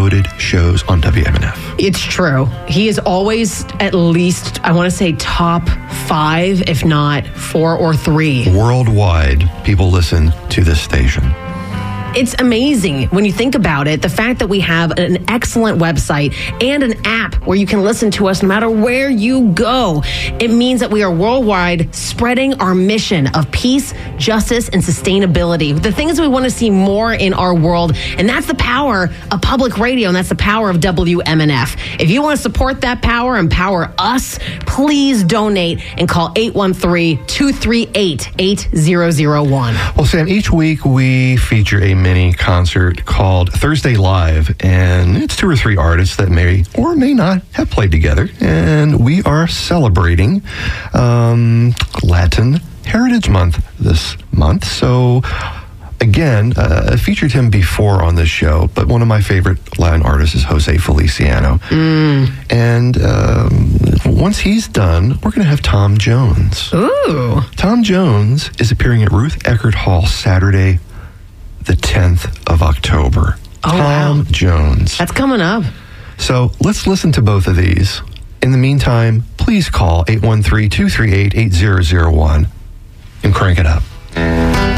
downloaded shows on WMNF. It's true. He is always at least, I want to say, top 5, if not 4 or 3. Worldwide, people listen to this station. It's amazing when you think about it. The fact that we have an excellent website and an app where you can listen to us no matter where you go. It means that we are worldwide spreading our mission of peace, justice, and sustainability. The things we want to see more in our world. And that's the power of public radio. And that's the power of WMNF. If you want to support that power, empower us, please donate and call 813-238-8001. Well, Sam, each week we feature a mini concert called Thursday Live, and it's 2 or 3 artists that may or may not have played together, and we are celebrating Latin Heritage Month this month. So again, I featured him before on this show, but one of my favorite Latin artists is Jose Feliciano. And once he's done, we're going to have Tom Jones. Ooh. Tom Jones is appearing at Ruth Eckerd Hall Saturday, the 10th of October. Oh, Tom wow. Jones. That's coming up. So let's listen to both of these. In the meantime, please call 813-238-8001 and crank it up.